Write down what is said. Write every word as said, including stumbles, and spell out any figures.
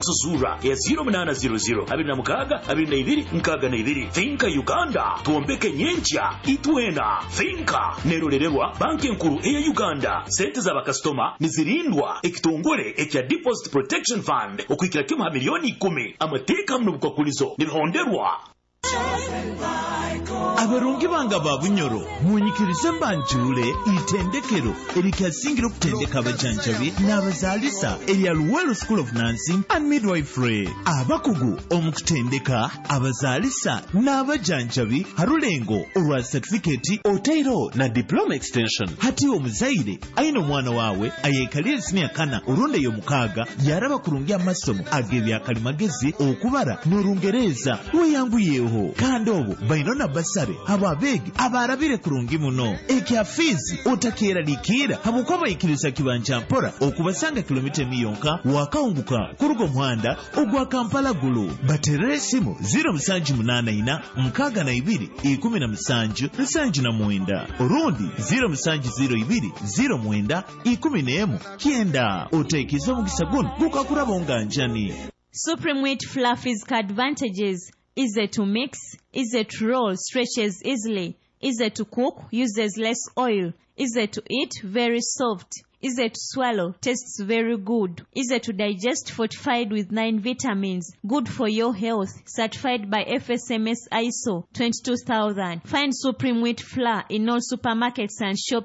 susura ya zero munana zero zero abiri na mukaga abiri na ibiri mukaga na ibiri. Finka Uganda tuombeke nyencha itwena. Finka nerorererwa banki nkuru eya Uganda. Sente za bakastoma nizirindwa ekitongole ekya Deposit Protection Fund okwikira kimu ha milioni ikumi. Amateka mno bukakulizo nibihonderwa. Abarungi banga babunyoro munyikirize mbanjule itendekero erikyasingira okutendeka abajanjabi n'abazaalisa erya Luwero School of Nursing and Midwifery. Abakugu omukutendeka abazaalisa n'abajanjabi harulengo olwa certificate otairo na diploma extension. Hati omuzaire aina omwana wawe ayekalira senior kana oronde yomukaga yaraba kurungia masomo ag'ebyakalimagezi okubara n'Olungereza weyanguyeho kandi obo bainona basare ababegi abarabire kurungi muno ekya fizi otakera likira hamukoba ikirisa kibanja mpora okubasanga kilomita emiyonka wakawunguka kurugo muhanda ogwa Kampala gulu. Baterere simu zero musanji munana ina mkaga na ibiri ikumi na musanju nsanju na mwenda orundi zero musanji zero ibiri zero mwenda ikumi nemu kienda otaikizo mugisagunu gukakura bonganjani. Supreme Wheat Flour physical advantages: easy to mix, easy to roll, stretches easily, easy to cook, uses less oil, easy to eat, very soft, easy to swallow, tastes very good, easy to digest, fortified with nine vitamins, good for your health, certified by F S M S I S O twenty-two thousand. Find Supreme Wheat Flour in all supermarkets and shops